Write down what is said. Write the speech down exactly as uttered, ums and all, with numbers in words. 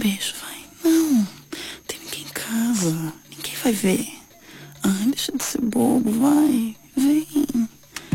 beijo, vai. Não, tem ninguém em casa. Ninguém vai ver. Ai, deixa de ser bobo, vai. Vem.